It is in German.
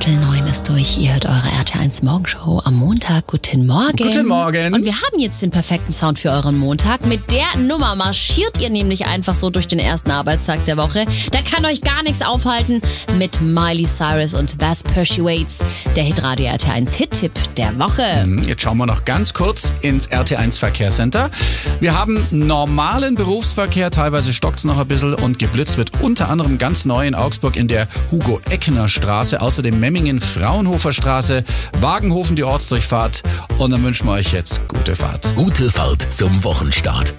8:45 ist durch. Ihr hört eure RT1 Morgenshow am Montag. Guten Morgen. Guten Morgen. Und wir haben jetzt den perfekten Sound für euren Montag. Mit der Nummer marschiert ihr nämlich einfach so durch den ersten Arbeitstag der Woche. Da kann euch gar nichts aufhalten mit Miley Cyrus und Bass Persuades. Der Hitradio RT1 Hit-Tipp der Woche. Jetzt schauen wir noch ganz kurz ins RT1 Verkehrscenter. Wir haben normalen Berufsverkehr, teilweise stockt's noch ein bisschen und geblitzt wird unter anderem ganz neu in Augsburg in der Hugo-Eckner-Straße, außerdem Memmingen-Fraunhofer-Straße, Wagenhofen die Ortsdurchfahrt und dann wünschen wir euch jetzt gute Fahrt. Gute Fahrt zum Wochenstart.